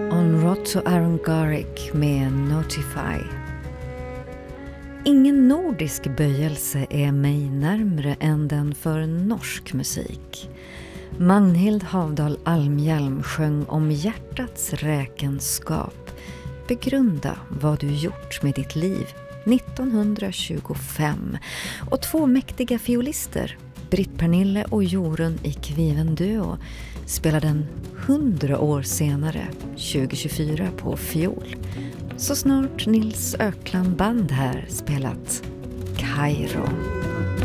On Roto Aaron Garrick med Notify. Ingen nordisk böjelse är mig närmre än den för norsk musik. Magnhild Havdal Almhjelm sjöng om hjärtats räkenskap. Begrunda vad du gjort med ditt liv 1925. Och två mäktiga fiolister, Britt Pernille och Jorun i Kvivendø, spelar den 100 år senare, 2024, på fiol. Så snart Nils Ökland Band här spelat Kairo.